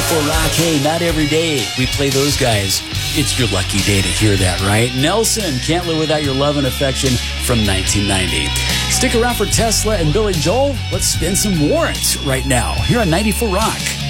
94 Rock. Hey, not every day we play those guys. It's your lucky day to hear that, right? Nelson, Can't Live Without Your Love and Affection from 1990. Stick around for Tesla and Billy Joel. Let's spin some warrants right now here on 94 Rock.